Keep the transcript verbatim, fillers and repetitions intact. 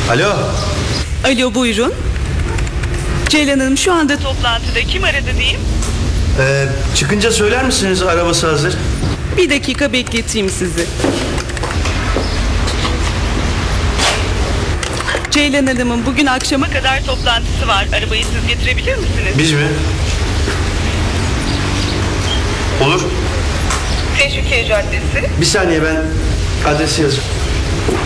Alo. Alo, buyurun. Ceylan Hanım şu anda toplantıda. Kim aradı diyeyim? Ee, çıkınca söyler misiniz arabası hazır? Bir dakika bekleteyim sizi. Ceylan Hanım'ın bugün akşama kadar toplantısı var. Arabayı siz getirebilir misiniz? Biz mi? Olur. Teşvikiye Caddesi. Bir saniye, ben adresi yazayım.